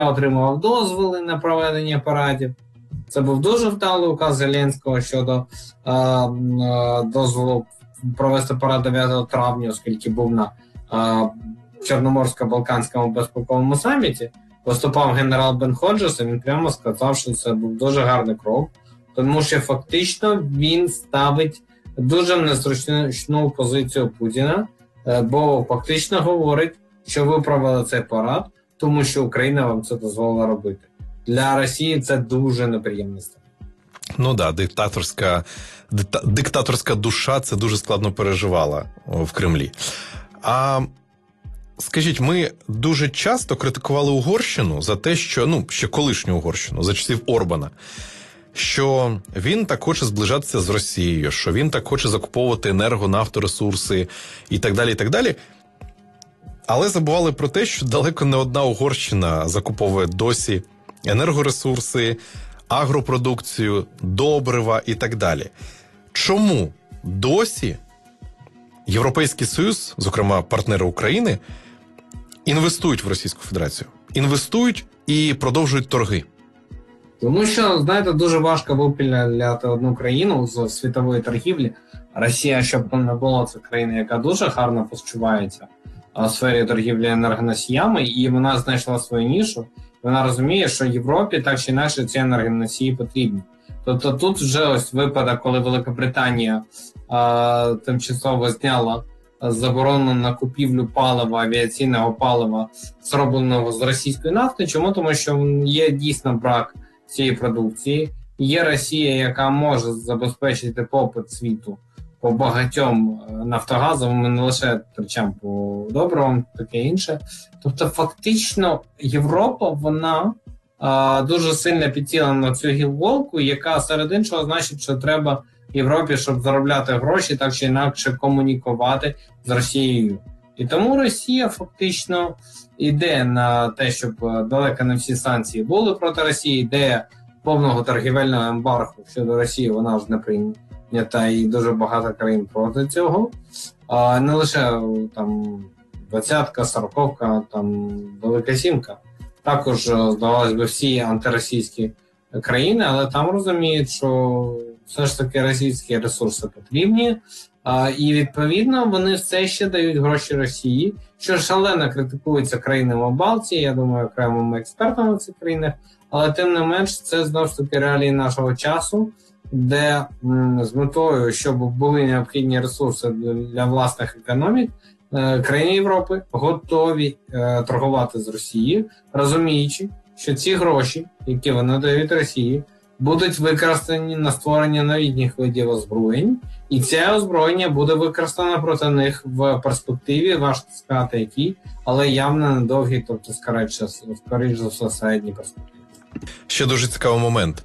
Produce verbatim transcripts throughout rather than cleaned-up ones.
отримував дозволи на проведення парадів. Це був дуже вдалий указ Зеленського щодо е, е, дозволу провести парад дев'ятого травня, оскільки був на е, Чорноморсько-Балканському безпековому саміті. Виступав генерал Бен Ходжес, і він прямо сказав, що це був дуже гарний крок, тому що фактично він ставить дуже незручну позицію Путіна, е, бо фактично говорить, що ви провели цей парад, тому що Україна вам це дозволила робити. Для Росії це дуже неприємно стане. Ну да, диктаторська, диктаторська душа це дуже складно переживала в Кремлі. А скажіть, ми дуже часто критикували Угорщину за те, що, ну, ще колишню Угорщину, за часів Орбана, що він так хоче зближатися з Росією, що він так хоче закуповувати енерго, нафторесурси і так далі, і так далі. Але забували про те, що далеко не одна Угорщина закуповує досі енергоресурси, агропродукцію, добрива і так далі. Чому досі Європейський Союз, зокрема партнери України, інвестують в Російську Федерацію? Інвестують і продовжують торги? Тому що, знаєте, дуже важко випиляти одну країну з світової торгівлі. Росія, щоб не було, це країна, яка дуже гарно почувається у сфері торгівлі енергоносіями, і вона знайшла свою нішу. Вона розуміє, що Європі так чи інакше ці енергоносії потрібні. Тобто тут вже ось випадок, коли Великобританія а, тимчасово зняла заборону на купівлю палива, авіаційного палива, зробленого з російської нафти. Чому? Тому що є дійсно брак цієї продукції. Є Росія, яка може забезпечити попит світу по багатьом нафтогазовим, не лише речам по добривам, таке інше. Тобто фактично Європа, вона а, дуже сильно підсіла на цю гілголку, яка серед іншого значить, що треба Європі, щоб заробляти гроші, так чи інакше комунікувати з Росією. І тому Росія фактично йде на те, щоб далеко не всі санкції були проти Росії, йде повного торгівельного ембарго щодо Росії, вона ж не прийнята, і дуже багато країн проти цього. А не лише там двадцятка, сороковка, там Велика Сімка. Також, здавалось би, всі антиросійські країни, але там розуміють, що все ж таки російські ресурси потрібні, а, і відповідно вони все ще дають гроші Росії, що шалено критикується країнами Балтії, я думаю, окремими експертами в цих країнах, але тим не менш це знову ж таки реалії нашого часу, де м, з метою, щоб були необхідні ресурси для, для власних економік, е, країни Європи готові е, торгувати з Росією, розуміючи, що ці гроші, які вони дають Росії, будуть використані на створення новітніх видів озброєнь, і це озброєння буде використано проти них в перспективі, важко сказати які, але явно недовгі, тобто скоріше за все середні перспективи. Ще дуже цікавий момент.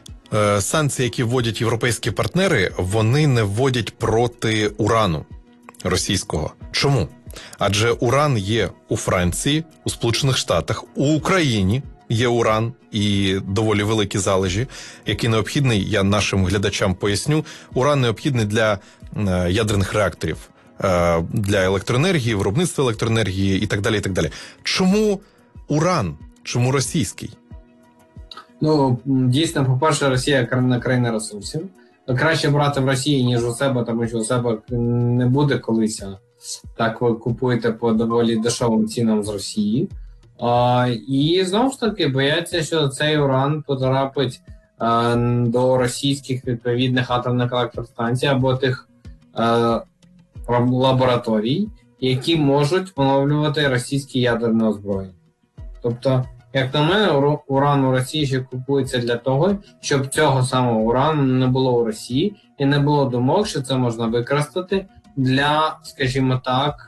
Санкції, які вводять європейські партнери, вони не вводять проти урану російського. Чому? Адже уран є у Франції, у Сполучених Штатах, у Україні є уран і доволі великі залежі, які необхідний, я нашим глядачам поясню, уран необхідний для ядерних реакторів, для електроенергії, виробництва електроенергії і так далі, і так далі. Чому уран? Чому російський? Ну, дійсно, по-перше, Росія країна ресурсів. Краще брати в Росії, ніж у себе, тому що у себе не буде колись. Так ви купуєте по доволі дешевим цінам з Росії. А, і знову ж таки бояться, що цей уран потрапить а, до російських відповідних атомних електростанцій або тих а, лабораторій, які можуть оновлювати російське ядерне озброєння. Тобто, як на мене, уран у Росії ще купується для того, щоб цього самого урану не було у Росії і не було думок, що це можна використати для, скажімо так,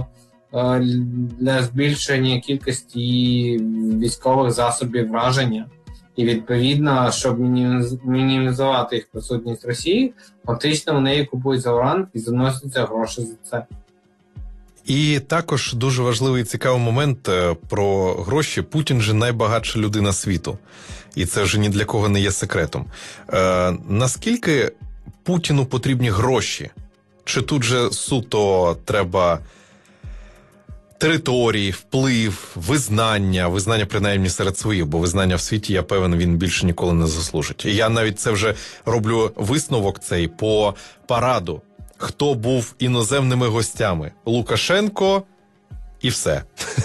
для збільшення кількості військових засобів враження. І, відповідно, щоб мінімізувати їх присутність в Росії, фактично в неї купується уран і заносяться гроші за це. І також дуже важливий і цікавий момент про гроші. Путін же найбагатша людина світу. І це вже ні для кого не є секретом. Е, наскільки Путіну потрібні гроші? Чи тут же суто треба територій, вплив, визнання, визнання принаймні серед своїх, бо визнання в світі, я певен, він більше ніколи не заслужить. І я навіть це вже роблю висновок цей по параду. Хто був іноземними гостями? Лукашенко і все.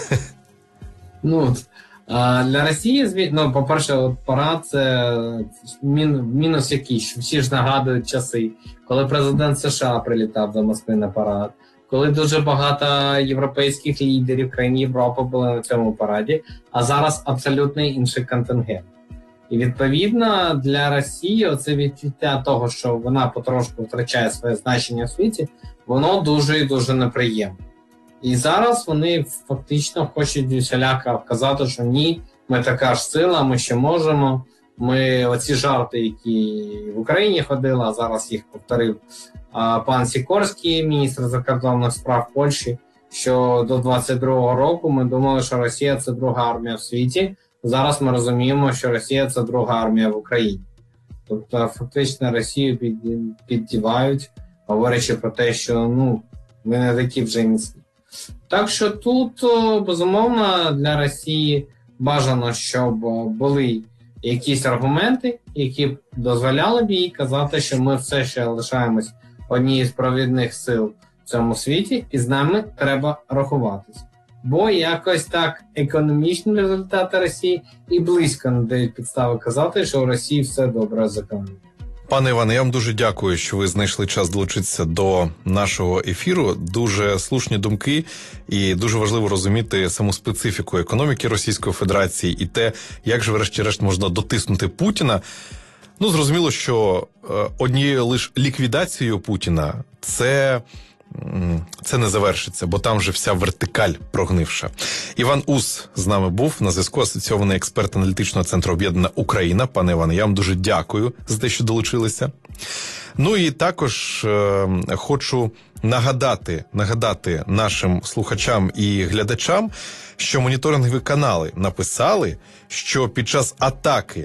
Ну, для Росії, ну, по-перше, от парад – це мін, мінус який, що всі ж нагадують часи, коли президент США прилітав до Москви на парад, коли дуже багато європейських лідерів країн Європи були на цьому параді, а зараз абсолютно інший контингент. І відповідно для Росії оце відчуття того, що вона потрошку втрачає своє значення в світі, воно дуже і дуже неприємне. І зараз вони фактично хочуть усіляко вказати, що ні, ми така ж сила, ми ще можемо. Ми оці жарти, які в Україні ходили, а зараз їх повторив а, пан Сікорський, міністр закордонних справ Польщі, що до двадцять другого року ми думали, що Росія – це друга армія в світі. Зараз ми розуміємо, що Росія – це друга армія в Україні. Тобто фактично Росію під, піддівають, говорячи про те, що ну, ми не такі вже міцні. Так що тут, безумовно, для Росії бажано, щоб були якісь аргументи, які б дозволяли б їй казати, що ми все ще лишаємось однією з провідних сил в цьому світі, і з нами треба рахуватись. Бо якось так економічні результати Росії і близько не дають підстави казати, що у Росії все добре з економікою. Пане Іване, я вам дуже дякую, що ви знайшли час долучитися до нашого ефіру. Дуже слушні думки і дуже важливо розуміти саму специфіку економіки Російської Федерації і те, як же врешті-решт можна дотиснути Путіна. Ну, зрозуміло, що однією лише ліквідацією Путіна це... це не завершиться, бо там вже вся вертикаль прогнивша. Іван Ус з нами був, на зв'язку асоційований експерт аналітичного центру «Об'єднана Україна». Пане Іване, я вам дуже дякую за те, що долучилися. Ну і також е, хочу нагадати, нагадати нашим слухачам і глядачам, що моніторингові канали написали, що під час атаки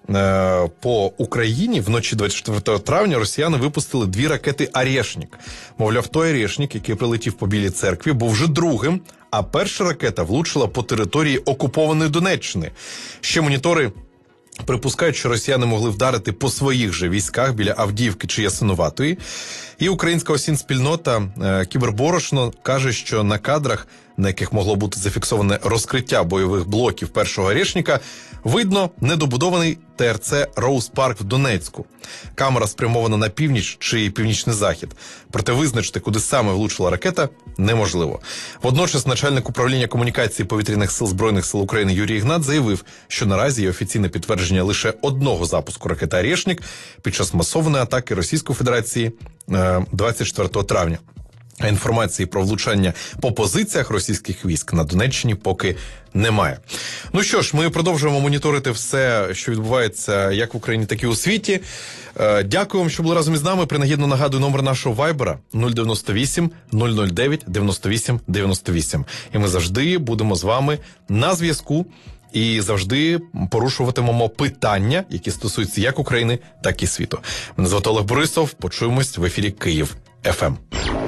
по Україні вночі двадцять четвертого травня росіяни випустили дві ракети «Орешник». Мовляв, той «Орешник», який прилетів по Білій церкві, був вже другим, а перша ракета влучила по території окупованої Донеччини. Ще монітори припускають, що росіяни могли вдарити по своїх же військах біля Авдіївки чи Ясинуватої. І українська осінспільнота «Кіберборошно» каже, що на кадрах, на яких могло бути зафіксоване розкриття бойових блоків першого «Орешника», видно недобудований Те Ер Це «Роуз Парк» в Донецьку. Камера спрямована на північ чи північний захід. Проте визначити, куди саме влучила ракета, неможливо. Водночас начальник управління комунікації повітряних сил Збройних сил України Юрій Ігнат заявив, що наразі є офіційне підтвердження лише одного запуску ракети «Орешник» під час масованої атаки Російської Федерації двадцять четвертого травня. А інформації про влучання по позиціях російських військ на Донеччині поки немає. Ну що ж, ми продовжуємо моніторити все, що відбувається як в Україні, так і у світі. Дякую вам, що були разом із нами. Принагідно нагадую номер нашого вайбера нуль дев'яносто вісім нуль нуль дев'ять дев'яносто вісім дев'яносто вісім. І ми завжди будемо з вами на зв'язку і завжди порушуватимемо питання, які стосуються як України, так і світу. Мене звати Олег Борисов. Почуємось в ефірі Київ еф ем.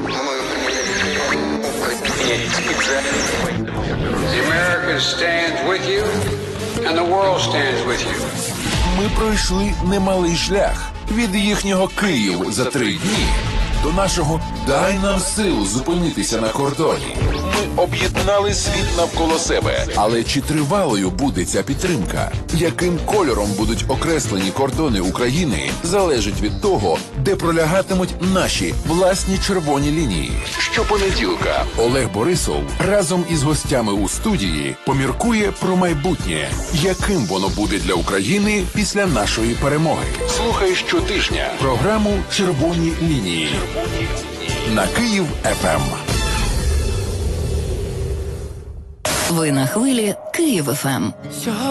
Ми пройшли немалий шлях від їхнього Київ за три дні до нашого «Дай нам сил зупинитися на кордоні». Ми об'єднали світ навколо себе. Але чи тривалою буде ця підтримка? Яким кольором будуть окреслені кордони України, залежить від того, де пролягатимуть наші власні червоні лінії. Щопонеділка Олег Борисов разом із гостями у студії поміркує про майбутнє, яким воно буде для України після нашої перемоги. Слухай щотижня програму «Червоні лінії» на Київ еф ем. Ви на хвилі Київ еф ем.